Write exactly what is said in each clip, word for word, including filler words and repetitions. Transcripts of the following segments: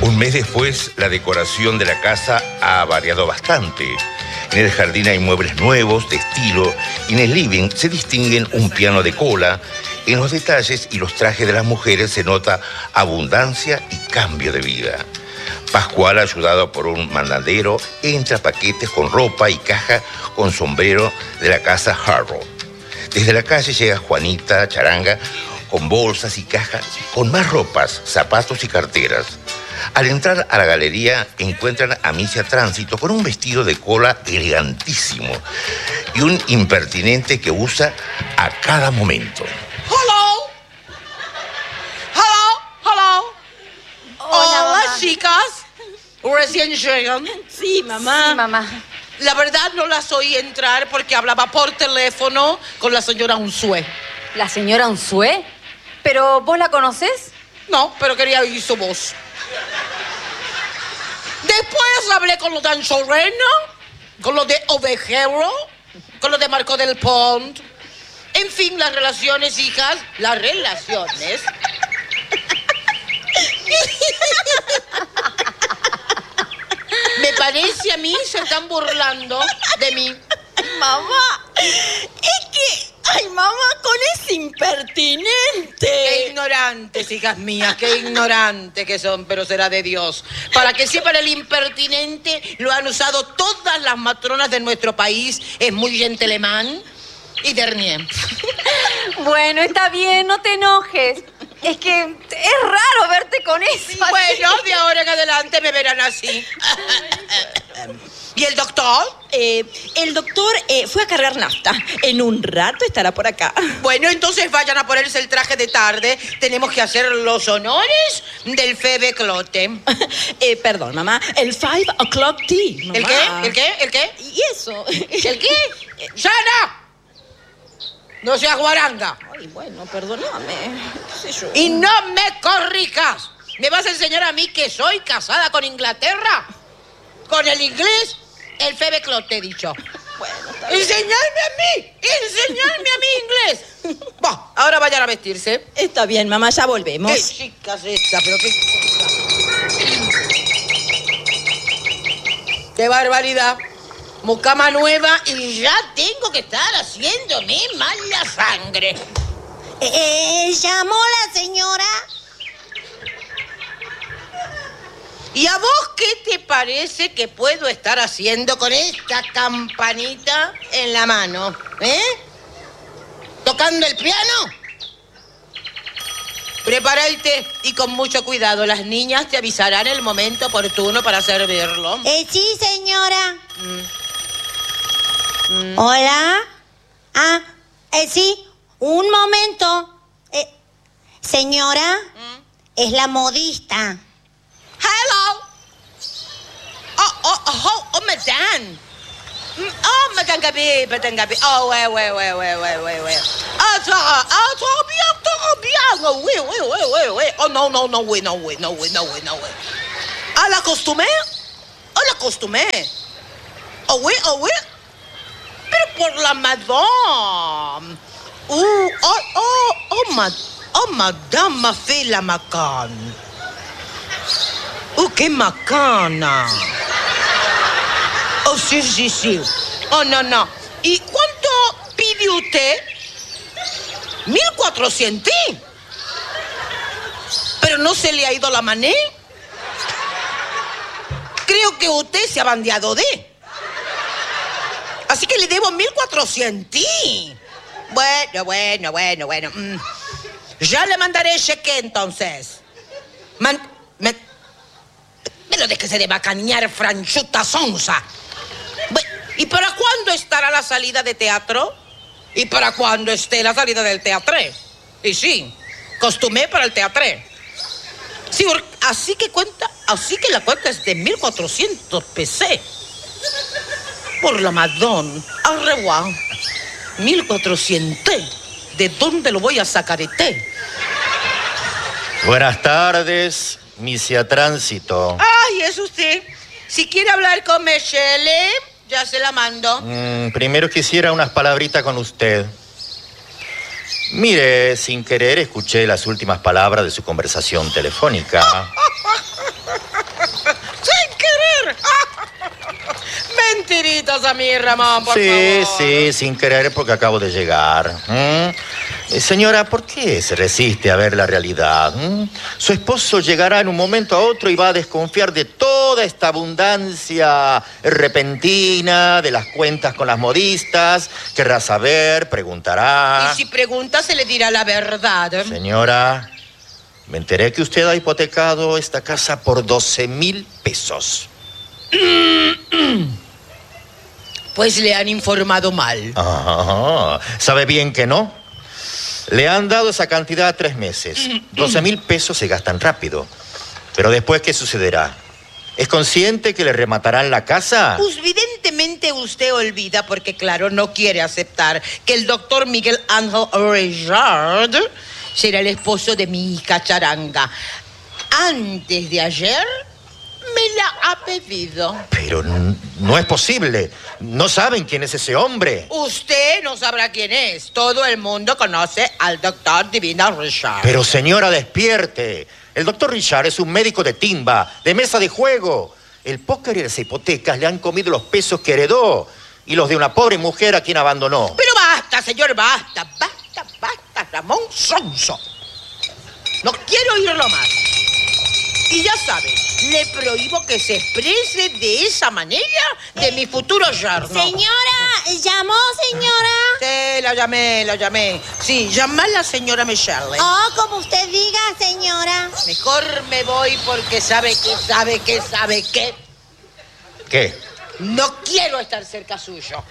Un mes después, la decoración de la casa ha variado bastante. En el jardín hay muebles nuevos, de estilo, y en el living se distinguen un piano de cola. En los detalles y los trajes de las mujeres se nota abundancia y cambio de vida. Pascual, ayudado por un mandadero, entra a paquetes con ropa y caja con sombrero de la casa Harrow. Desde la calle llega Juanita Charanga con bolsas y cajas con más ropas, zapatos y carteras. Al entrar a la galería encuentran a Misia Tránsito con un vestido de cola elegantísimo y un impertinente que usa a cada momento. Hello. Hello, hello. Hola, Hola, mamá. chicas. Recién llegan. Sí, mamá. Sí, mamá. La verdad no las oí entrar porque hablaba por teléfono con la señora Unzué. ¿La señora Unzué? ¿Pero vos la conocés? No, pero quería oír su voz. Después hablé con los de Anchorena, con los de Ovejero, con los de Marco del Pont. En fin, las relaciones, hijas, las relaciones. Me parece a mí se están burlando de mí. Mamá, es que... Ay, mamá, con ese impertinente. Qué ignorantes, hijas mías, qué ignorantes que son, pero será de Dios. Para que sepan, el impertinente lo han usado todas las matronas de nuestro país. Es muy gentleman y dernier. Bueno, está bien, no te enojes. Es que es raro verte con eso. Bueno, de ahora en adelante me verán así. ¿Y el doctor? Eh, el doctor eh, fue a cargar nafta. En un rato estará por acá. Bueno, entonces vayan a ponerse el traje de tarde. Tenemos que hacer los honores del Febe Clote. eh, perdón, mamá. El five o'clock tea, mamá. ¿El qué? ¿El qué? ¿El qué? ¿Y eso? ¿El qué? ¡Sana! No seas guaranga. Ay, bueno, perdóname. ¿Qué sé yo? Y no me corrijas. ¿Me vas a enseñar a mí que soy casada con Inglaterra? ¿Con el inglés? El Febe Clote, te he dicho. Bueno, está bien. ¡Enseñarme a mí! ¡Enseñarme a mí inglés! Bah, ahora vayan a vestirse. Está bien, mamá, ya volvemos. ¡Qué chica es esta! Pero qué... ¡Qué barbaridad! Mucama nueva y ya tengo que estar haciéndome mala sangre. Eh, ¿Llamó la señora? ¿Y a vos qué te parece que puedo estar haciendo con esta campanita en la mano? ¿Eh? ¿Tocando el piano? Prepara el té y con mucho cuidado. Las niñas te avisarán el momento oportuno para servirlo. Eh, sí, señora. Mm. Mm. Hola. Ah, eh, sí. Un momento. Eh, señora, Mm. es la modista. Hello. Oh, oh, oh, oh, madame. Mm, Oh, madame Gabi, madame Gabi. Oh, ouais, ouais, ouais, ouais, ouais, ouais, ouais. Ah, ça, ah, trop bien, trop bien. Oh, oui, oui, oui, oui, oui. Oh, non, non, non, oui, non, oui, non, oui, non, oui, non, oui. Ah, la costumé? Oh, la costumé. Oh, oui, oh, oui. Pero por la madame. Uh, oh, oh, oh, mad oh, madame m'a fait la macane. ¡Oh, qué macana! Oh, sí, sí, sí. Oh, no, no. ¿Y cuánto pide usted? ¿Mil cuatrocientos? ¿Pero no se le ha ido la mané? Creo que usted se ha bandeado de. Así que le debo mil cuatrocientos. Bueno, bueno, bueno, bueno. Mm. Ya le mandaré cheque entonces. Man... Me... Pero déjese de bacanear, franchuta sonza. ¿Y para cuándo estará la salida de teatro? ¿Y para cuándo esté la salida del teatre? Y sí, costumé para el teatre. Sí, así que cuenta, así que la cuenta es de mil cuatrocientos pesos. Por la Madonna, al revoir. mil cuatrocientos. ¿De dónde lo voy a sacar este? Buenas tardes, Misia Tránsito. Ay, es usted. Si quiere hablar con Michelle, ya se la mando. Mm, primero quisiera unas palabritas con usted. Mire, sin querer escuché las últimas palabras de su conversación telefónica. tiritas a mí, Ramón, por Sí, favor. sí, sin querer porque acabo de llegar. ¿Mm? Eh, señora, ¿por qué se resiste a ver la realidad? ¿Mm? Su esposo llegará en un momento a otro y va a desconfiar de toda esta abundancia repentina, de las cuentas con las modistas, querrá saber, preguntará. Y si pregunta, se le dirá la verdad. Señora, me enteré que usted ha hipotecado esta casa por doce mil pesos. Pues le han informado mal. Ah, ¿sabe bien que no? Le han dado esa cantidad a tres meses. doce mil pesos se gastan rápido. Pero después, ¿qué sucederá? ¿Es consciente que le rematarán la casa? Pues evidentemente usted olvida, porque claro, no quiere aceptar que el doctor Miguel Ángel Richard será el esposo de mi hija Charanga. Antes de ayer me la ha pedido. Pero n- no es posible. No saben quién es ese hombre. Usted no sabrá quién es. Todo el mundo conoce al doctor Divina Richard. Pero señora, despierte. El doctor Richard es un médico de timba, de mesa de juego. El póker y las hipotecas le han comido los pesos que heredó y los de una pobre mujer a quien abandonó. Pero basta, señor, basta, basta, basta, Ramón Sonso. No quiero oírlo más. Y ya sabe, le prohíbo que se exprese de esa manera de mi futuro yerno. Señora, ¿llamó, señora? Sí, la llamé, la llamé. Sí, llama a la señora Michelle. Oh, como usted diga, señora. Mejor me voy porque sabe que, sabe que, sabe que ¿Qué? no quiero estar cerca suyo.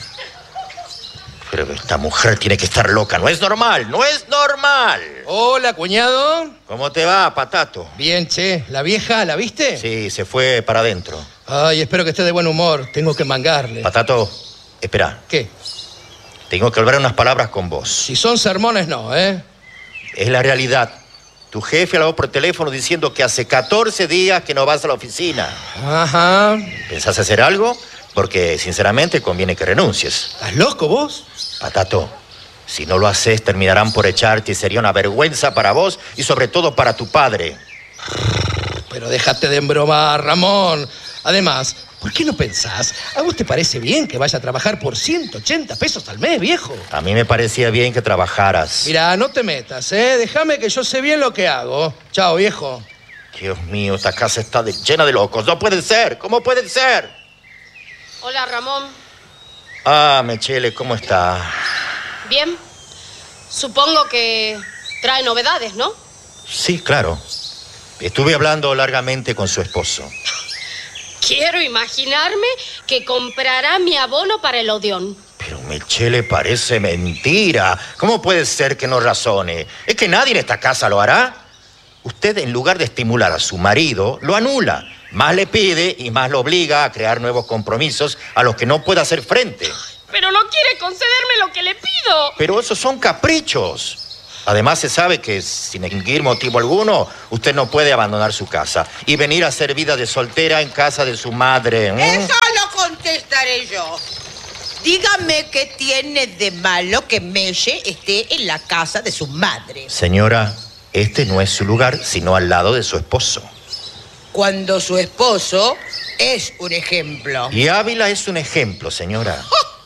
Pero esta mujer tiene que estar loca. No es normal, no es normal. Hola, cuñado. ¿Cómo te va, Patato? Bien, che. ¿La vieja la viste? Sí, se fue para adentro. Ay, espero que esté de buen humor. Tengo que mangarle. Patato, espera. ¿Qué? Tengo que hablar unas palabras con vos. Si son sermones, no, ¿eh? Es la realidad. Tu jefe habló por teléfono diciendo que hace catorce días que no vas a la oficina. Ajá. ¿Pensás hacer algo? Porque, sinceramente, conviene que renuncies. ¿Estás loco vos? Patato, si no lo haces, terminarán por echarte y sería una vergüenza para vos y sobre todo para tu padre. Pero déjate de embromar, Ramón. Además, ¿por qué no pensás? ¿A vos te parece bien que vaya a trabajar por ciento ochenta pesos al mes, viejo? A mí me parecía bien que trabajaras. Mirá, no te metas, ¿eh? Déjame que yo sé bien lo que hago. Chao, viejo. Dios mío, esta casa está de- llena de locos. No puede ser. ¿Cómo puede ser? Hola, Ramón. Ah, Mechele, ¿cómo está? Bien. Supongo que trae novedades, ¿no? Sí, claro. Estuve hablando largamente con su esposo. Quiero imaginarme que comprará mi abono para el Odeón. Pero Mechele, parece mentira. ¿Cómo puede ser que no razone? ¿Es que nadie en esta casa lo hará? Usted, en lugar de estimular a su marido, lo anula. Más le pide y más lo obliga a crear nuevos compromisos a los que no puede hacer frente. Pero no quiere concederme lo que le pido. Pero esos son caprichos. Además, se sabe que sin ningún motivo alguno, usted no puede abandonar su casa y venir a hacer vida de soltera en casa de su madre. ¿eh? Eso lo contestaré yo. Dígame qué tiene de malo que Meche esté en la casa de su madre. Señora, este no es su lugar, sino al lado de su esposo. Cuando su esposo es un ejemplo. Y Ávila es un ejemplo, señora.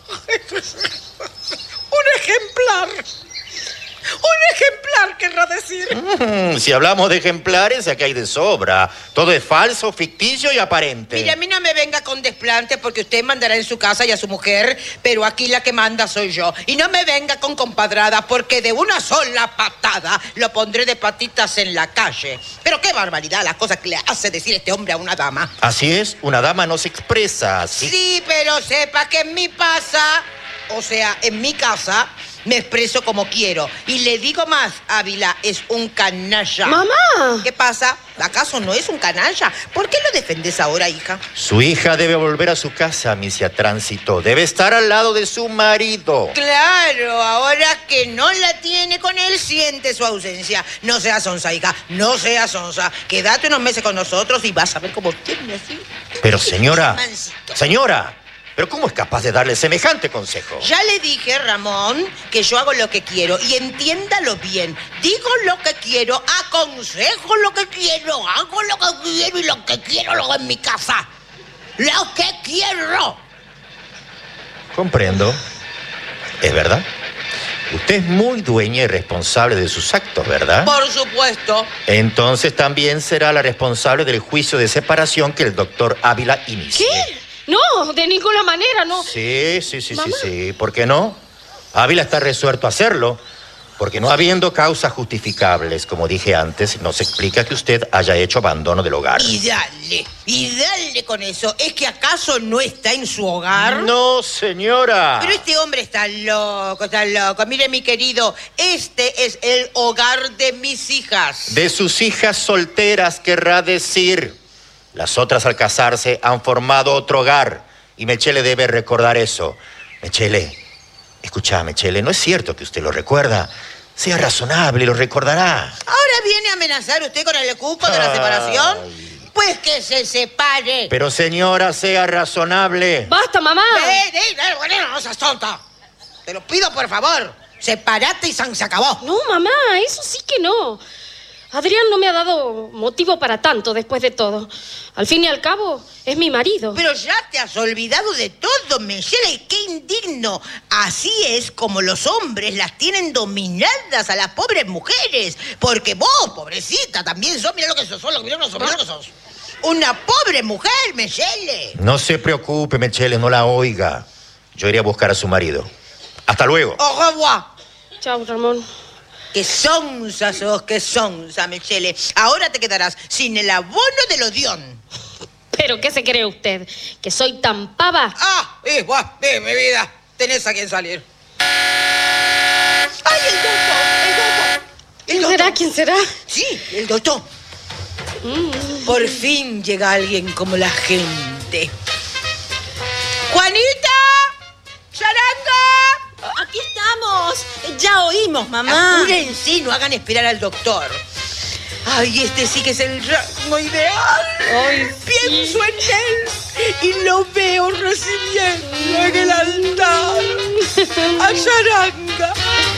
Un ejemplar. Un ejemplar, querrá decir. Mm, si hablamos de ejemplares, aquí hay de sobra. Todo es falso, ficticio y aparente. Mire, a mí no me venga con desplantes porque usted mandará en su casa y a su mujer, pero aquí la que manda soy yo. Y no me venga con compadradas porque de una sola patada lo pondré de patitas en la calle. Pero qué barbaridad las cosas que le hace decir este hombre a una dama. Así es, una dama no se expresa así. Sí, pero sepa que en mi casa, o sea, en mi casa, me expreso como quiero. Y le digo más, Ávila es un canalla. ¡Mamá! ¿Qué pasa? ¿Acaso no es un canalla? ¿Por qué lo defendes ahora, hija? Su hija debe volver a su casa, misia Tránsito. Debe estar al lado de su marido. Claro, ahora que no la tiene con él, siente su ausencia. No seas sonsa, hija, no seas sonsa. Quédate unos meses con nosotros y vas a ver cómo tiene así. Pero señora, Mansito. señora, ¿pero cómo es capaz de darle semejante consejo? Ya le dije, Ramón, que yo hago lo que quiero y entiéndalo bien. Digo lo que quiero, aconsejo lo que quiero, hago lo que quiero y lo que quiero lo hago en mi casa. Lo que quiero. Comprendo. Es verdad. Usted es muy dueña y responsable de sus actos, ¿verdad? Por supuesto. Entonces también será la responsable del juicio de separación que el doctor Ávila inicie. ¿Qué? No, de ninguna manera, no. Sí, sí, sí, Mamá. sí, sí. ¿Por qué no? Ávila está resuelto a hacerlo. Porque no habiendo causas justificables, como dije antes, no se explica que usted haya hecho abandono del hogar. Y dale, y dale con eso. ¿Es que acaso no está en su hogar? No, señora. Pero este hombre está loco, está loco. Mire, mi querido, este es el hogar de mis hijas. De sus hijas solteras, querrá decir. Las otras al casarse han formado otro hogar. Y Mechele debe recordar eso. Mechele, escucha, Mechele, no es cierto que usted lo recuerda. Sea razonable y lo recordará. ¿Ahora viene a amenazar usted con el cupo de la Ay. separación? Pues que se separe. Pero señora, sea razonable. ¡Basta, mamá! ¡Eh, eh, eh, bueno, no seas tonta! Te lo pido, por favor. Separate y san- se acabó. No, mamá, eso sí que no. Adrián no me ha dado motivo para tanto después de todo. Al fin y al cabo, es mi marido. Pero ya te has olvidado de todo, Michelle. ¡Qué indigno! Así es como los hombres las tienen dominadas a las pobres mujeres. Porque vos, pobrecita, también sos. Mira lo que sos, mira lo que sos, mira lo que sos. Una pobre mujer, Michelle. No se preocupe, Mechele, no la oiga. Yo iré a buscar a su marido. Hasta luego. Au revoir. Chao, Ramón. ¡Qué sonsa sos, qué sonsa, Michelle! Ahora te quedarás sin el abono del odión. ¿Pero qué se cree usted? ¿Que soy tan pava? ¡Ah! Eh, buah, eh, mi vida! Tenés a quien salir. ¡Ay, el doctor! ¡El doctor! El ¿Quién doctor. será? ¿Quién será? Sí, el doctor. Por fin llega alguien como la gente. ¡Juanita! ¡Charanga! Aquí estamos. Ya oímos, mamá. Apúrense, no hagan esperar al doctor. Ay, este sí que es el rango ideal. Ay, Pienso en él y lo veo recibiendo en el altar a Charanga.